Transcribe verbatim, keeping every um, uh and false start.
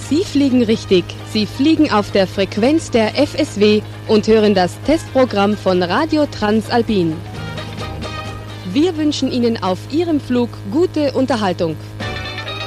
Sie fliegen richtig. Sie fliegen auf der Frequenz der F S W und hören das Testprogramm von Radio Transalpin. Wir wünschen Ihnen auf Ihrem Flug gute Unterhaltung.